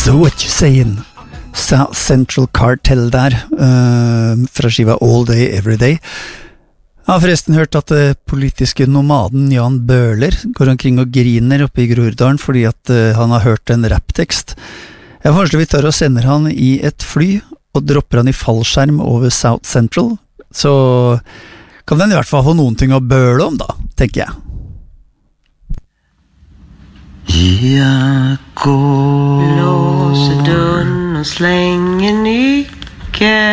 So what you saying? South Central Cartel der, fra skiva All Day, Every Day. Jeg har forresten hørt at politiske nomaden Jan Bøhler går omkring og griner oppe i Groruddalen fordi at han har hørt en rapptekst. Jeg foreslår vi tar og sender han i et fly og dropper han i fallskjerm over South Central, så kan den i hvert fall få noen ting å bøle om da, tenker jeg. Jeg går, låser døren og slenger nyckeln.